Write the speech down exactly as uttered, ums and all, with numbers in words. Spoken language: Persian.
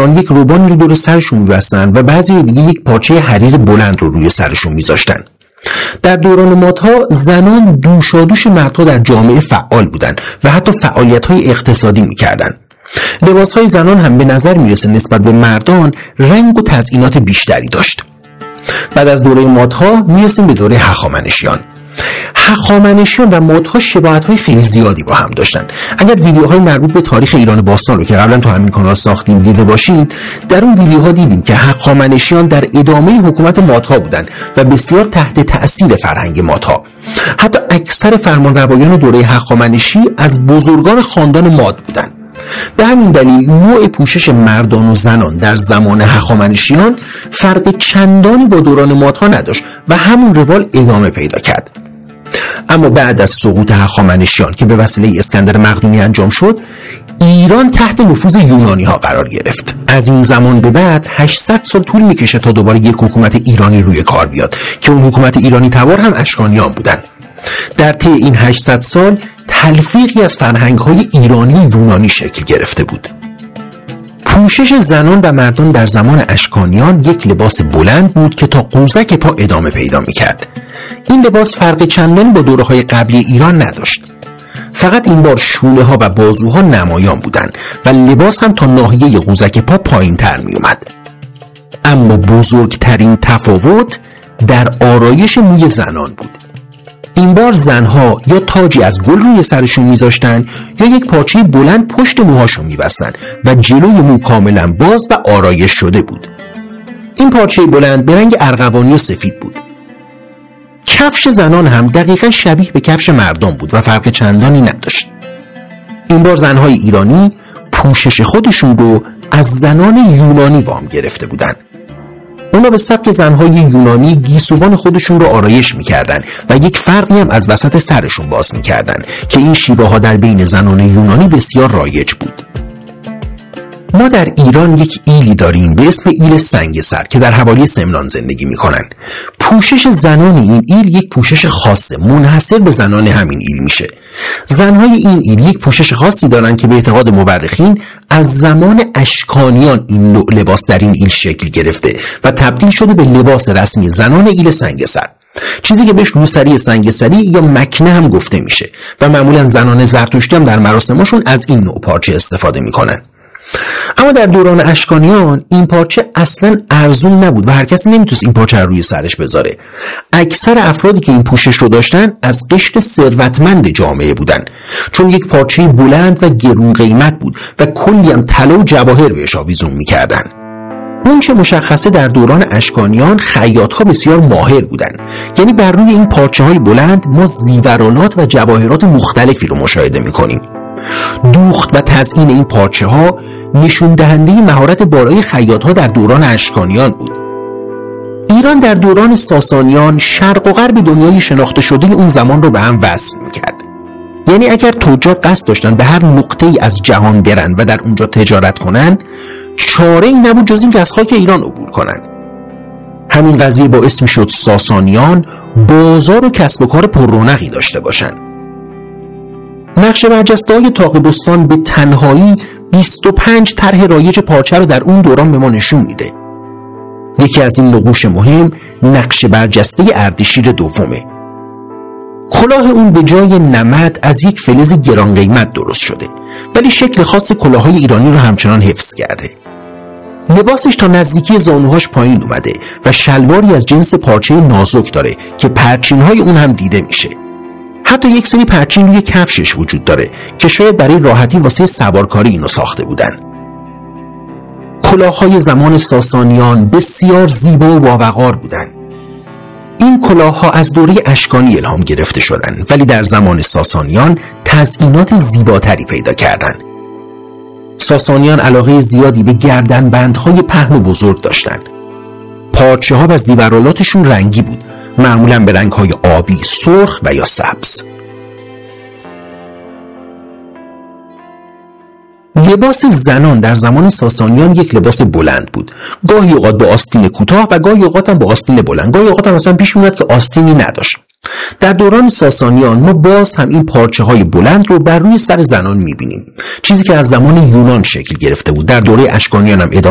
زنان یک روبانی رو دور سرشون می‌بستن و بعضی دیگه یک پارچه حریر بلند رو روی سرشون می‌ذاشتن. در دوران مادها زنان دوشادوش مردها در جامعه فعال بودند و حتی فعالیت‌های اقتصادی می‌کردند. لباس‌های زنان هم به نظر می‌رسه نسبت به مردان رنگ و تزیینات بیشتری داشت. بعد از دوره مادها میرسیم به دوره هخامنشیان. هخامنشیان و مادها شباهت‌های خیلی زیادی با هم داشتن. اگر ویدیوهای مربوط به تاریخ ایران باستان رو که قبلا تو همین کانال ساختیم دیده باشید، در اون ویدیوها دیدیم که هخامنشیان در ادامه حکومت مادها بودن و بسیار تحت تأثیر فرهنگ مادها. حتی اکثر فرمانروایان دوره هخامنشی از بزرگان خاندان ماد بودن. به همین دلیل نوع پوشش مردان و زنان در زمان هخامنشیان فرق چندانی با دوران مادها نداشت و همون روال ادامه پیدا کرد. اما بعد از سقوط هخامنشیان که به وسیله اسکندر مقدونی انجام شد، ایران تحت نفوذ یونانی ها قرار گرفت. از این زمان به بعد هشتصد سال طول میکشه تا دوباره یک حکومت ایرانی روی کار بیاد که اون حکومت ایرانی تبار هم اشکانیان بودن. در طی این هشتصد سال تلفیقی از فرهنگ‌های ایرانی و یونانی شکل گرفته بود. پوشش زنان و مردان در زمان اشکانیان یک لباس بلند بود که تا قوزک پا ادامه پیدا می‌کرد. این لباس فرق چندانی با دوره‌های قبلی ایران نداشت. فقط این بار شونه‌ها و بازوها نمایان بودند و لباس هم تا ناحیه قوزک پا پایین‌تر می‌اومد. اما بزرگترین تفاوت در آرایش موی زنان بود. این بار زنها یا تاجی از گل روی سرشون میذاشتن یا یک پارچه بلند پشت موهاشون میبستن و جلوی مو کاملا باز و آرایش شده بود. این پارچه بلند به رنگ ارغوانی و سفید بود. کفش زنان هم دقیقا شبیه به کفش مردان بود و فرق چندانی نداشت. این بار زنهای ایرانی پوشش خودشون رو از زنان یونانی وام گرفته بودن. اونا به سبک زنهای یونانی گیسوان خودشون رو آرایش میکردن و یک فرقی هم از وسط سرشون باز میکردن که این شیوه ها در بین زنان یونانی بسیار رایج بود. ما در ایران یک ایلی داریم به اسم ایل سنگسر که در حوالی سمنان زندگی میکنن. پوشش زنان این ایل یک پوشش خاصه منحصر به زنان همین ایل میشه. زنهای این ایل یک پوشش خاصی دارن که به اعتقاد مورخین از زمان اشکانیان این نوع لباس در این ایل شکل گرفته و تبدیل شده به لباس رسمی زنان ایل سنگسر، چیزی که بهش روسری سنگسری یا مکنه هم گفته میشه و معمولا زنان زرتشتی هم در مراسمشون از این نوع پارچه استفاده میکنن. اما در دوران اشکانیان این پارچه اصلا ارزون نبود و هر کسی نمیتونست این پارچه رو روی سرش بذاره. اکثر افرادی که این پوشش رو داشتن از قشر ثروتمند جامعه بودن، چون یک پارچه بلند و گرون قیمت بود و کلی هم طلا و جواهر بهش آویزون میکردن. اون چه مشخصه در دوران اشکانیان خیاط‌ها بسیار ماهر بودن، یعنی بر روی این پارچه های بلند ما زیورالات و جواهرات مختلفی رو مشاهده میکنیم. دوخت و تزیین این پارچه ها نشون دهنده مهارت بالای خیاط‌ها در دوران اشکانیان بود. ایران در دوران ساسانیان شرق و غرب دنیای شناخته شده اون زمان رو به هم وصل میکرد. یعنی اگر تجار قصد داشتن به هر نقطه‌ای از جهان برن و در اونجا تجارت کنن، چاره‌ای نبود جز این که از خاک ایران عبور کنن. همین قضیه باعث میشد ساسانیان بازار و کسب و کار پررونقی داشته باشن. نقش برجسته‌های طاق بستان به تنهایی بیست و پنج طرح رایج پارچه رو در اون دوران به ما نشون میده. یکی از این نقوش مهم نقش برجسته اردشیر دومه. کلاه اون به جای نمد از یک فلز گران قیمت درست شده، ولی شکل خاص کلاه‌های ایرانی رو همچنان حفظ کرده. لباسش تا نزدیکی زانوهاش پایین اومده و شلواری از جنس پارچه نازک داره که پرچین‌های اون هم دیده میشه. حتی یک سری پرچین روی کفشش وجود داره که شاید برای راحتی واسه سوارکاری اینو ساخته بودن. کلاه‌های زمان ساسانیان بسیار زیبا و باوقار بودن. این کلاه‌ها از دوره اشکانی الهام گرفته شدن، ولی در زمان ساسانیان تزیینات زیباتری پیدا کردن. ساسانیان علاقه زیادی به گردنبندهای پهن و بزرگ داشتن. پارچه‌ها و زیورالاتشون رنگی بود، معمولاً به رنگ‌های آبی، سرخ و یا سبز. لباس زنان در زمان ساسانیان یک لباس بلند بود، گاهی اوقات با آستین کوتاه و گاهی اوقات هم با آستین بلند، گاهی اوقات هم مثلا پیش میاد که آستینی نداشت. در دوران ساسانیان ما باز هم این پارچه های بلند رو بر روی سر زنان میبینیم، چیزی که از زمان یونان شکل گرفته بود. در دوره اشکانیان هم ادامه